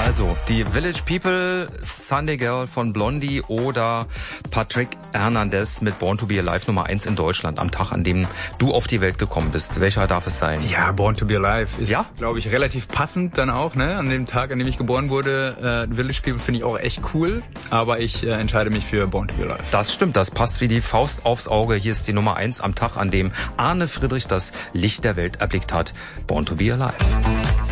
Also, die Village People, Sunday Girl von Blondie oder Patrick Hernandez mit Born to be Alive Nummer 1 in Deutschland am Tag, an dem du auf die Welt gekommen bist. Welcher darf es sein? Ja, Born to be Alive ist, glaube ich, relativ passend dann auch, ne? An dem Tag, an dem ich geboren wurde. Village People finde ich auch echt cool, aber ich entscheide mich für Born to be Alive. Das stimmt, das passt wie die Faust aufs Auge. Hier ist die Nummer 1 am Tag, an dem Arne Friedrich das Licht der Welt erblickt hat. Born to be Alive.